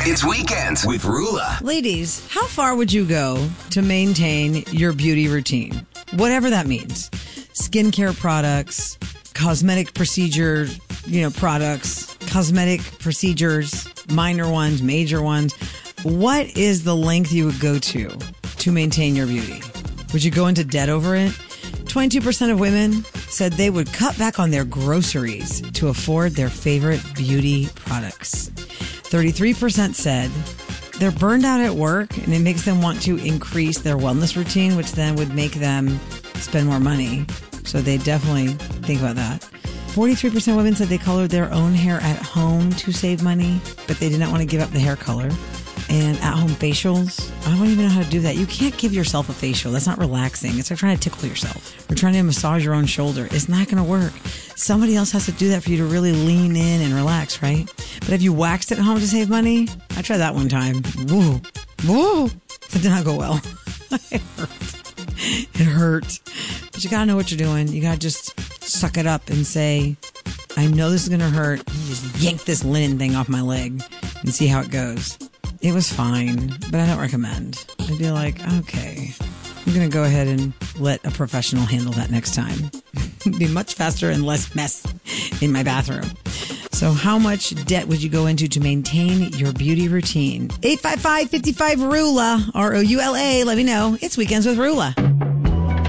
It's Weekends with Rula. Ladies, how far would you go to maintain your beauty routine? Whatever that means. Skincare products, cosmetic procedure, products, cosmetic procedures, minor ones, major ones. What is the length you would go to maintain your beauty? Would you go into debt over it? 22% of women said they would cut back on their groceries to afford their favorite beauty products. 33% said they're burned out at work and it makes them want to increase their wellness routine, which then would make them spend more money. So they definitely think about that. 43% of women said they colored their own hair at home to save money, but they did not want to give up the hair color. And at-home facials, I don't even know how to do that. You can't give yourself a facial. That's not relaxing. It's like trying to tickle yourself or trying to massage your own shoulder. It's not going to work. Somebody else has to do that for you to really lean in and relax, right? But if you waxed at home to save money, I tried that one time. Woo. That did not go well. It hurt. But you got to know what you're doing. You got to just suck it up and say, I know this is going to hurt. Just yank this linen thing off my leg and see how it goes. It was fine, but I don't recommend. I'd be like, okay, I'm going to go ahead and let a professional handle that next time. It'd be much faster and less mess in my bathroom. So how much debt would you go into to maintain your beauty routine? 855-55-RULA, ROULA. Let me know. It's Weekends with Rula.